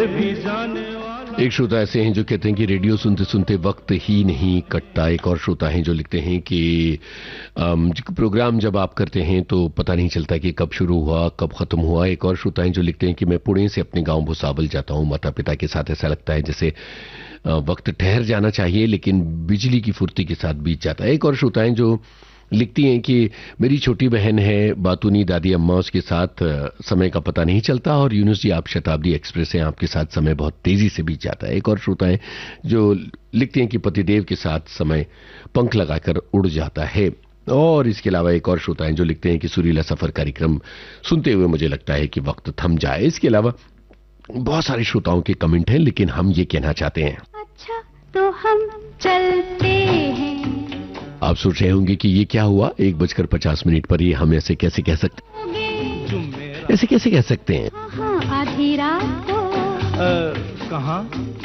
भी जाने वाला। एक श्रोता ऐसे हैं जो कहते हैं कि रेडियो सुनते सुनते वक्त ही नहीं कटता। एक और श्रोता हैं जो लिखते हैं कि प्रोग्राम जब आप करते हैं तो पता नहीं चलता कि कब शुरू हुआ कब खत्म हुआ। एक और श्रोता हैं जो लिखते हैं कि मैं पुणे से अपने गांव भुसावल जाता हूं, माता पिता के साथ ऐसा लगता है जैसे वक्त ठहर जाना चाहिए लेकिन बिजली की फुर्ती के साथ बीत जाता है। एक और श्रोता हैं जो लिखती हैं कि मेरी छोटी बहन है बातूनी दादी अम्मा, उसके साथ समय का पता नहीं चलता और यूनुस जी आप शताब्दी एक्सप्रेस हैं, आपके साथ समय बहुत तेजी से बीत जाता है। एक और श्रोता है जो लिखते हैं कि पतिदेव के साथ समय पंख लगाकर उड़ जाता है। और इसके अलावा एक और श्रोता हैं जो लिखते हैं कि सुरीला सफर कार्यक्रम सुनते हुए मुझे लगता है कि वक्त थम जाए। इसके अलावा बहुत सारे श्रोताओं के कमेंट हैं लेकिन हम ये कहना चाहते हैं अच्छा तो हम चलते हैं। आप सोच रहे होंगे कि ये क्या हुआ 1:50 पर, ये हम ऐसे कैसे कह सकते, ऐसे कैसे कह सकते हैं? हाँ, आधी रात को कहाँ?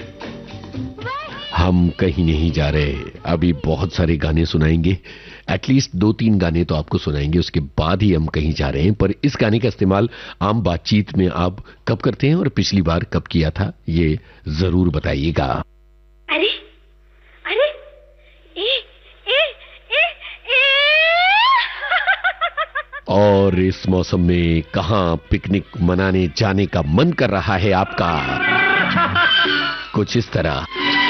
हम कहीं नहीं जा रहे, अभी बहुत सारे गाने सुनाएंगे, एटलीस्ट 2-3 गाने तो आपको सुनाएंगे, उसके बाद ही हम कहीं जा रहे हैं। पर इस गाने का इस्तेमाल आम बातचीत में आप कब करते हैं और पिछली बार कब किया था ये जरूर बताइएगा। अरे अरे और इस मौसम में कहां पिकनिक मनाने जाने का मन कर रहा है आपका? कुछ इस तरह।